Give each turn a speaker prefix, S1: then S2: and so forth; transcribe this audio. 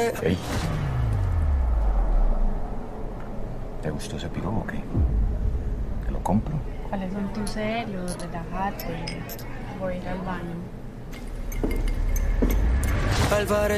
S1: Ey. ¿Te gustó ese piro o qué? ¿Te lo compro?
S2: ¿Cuáles son tus celos? Relájate. Voy a ir al baño.
S3: Álvarez.